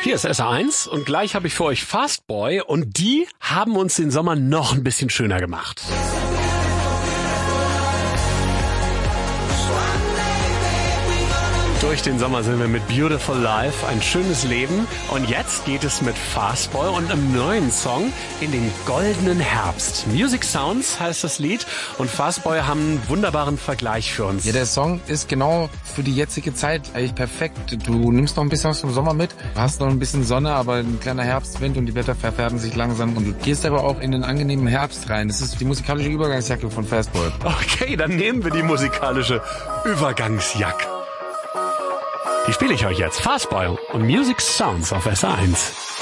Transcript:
Hier ist SR1 und gleich habe ich für euch Fastboy und die haben uns den Sommer noch ein bisschen schöner gemacht. Durch den Sommer sind wir mit Beautiful Life, ein schönes Leben. Und jetzt geht es mit Fastboy und einem neuen Song in den goldenen Herbst. Music Sounds heißt das Lied und Fastboy haben einen wunderbaren Vergleich für uns. Ja, der Song ist genau für die jetzige Zeit eigentlich perfekt. Du nimmst noch ein bisschen was vom Sommer mit, hast noch ein bisschen Sonne, aber ein kleiner Herbstwind und die Wetter verfärben sich langsam und du gehst aber auch in den angenehmen Herbst rein. Das ist die musikalische Übergangsjacke von Fastboy. Okay, dann nehmen wir die musikalische Übergangsjacke. Die spiele ich euch jetzt. Fastboy und Music Sounds auf SR1.